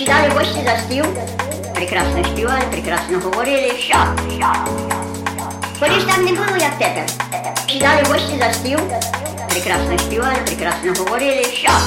Сідали гості за стіл, прекрасно співали, прекрасно говорили, що? Коли ж так не було, як тепер. Сідали гості за стіл, прекрасно співали, прекрасно говорили, що?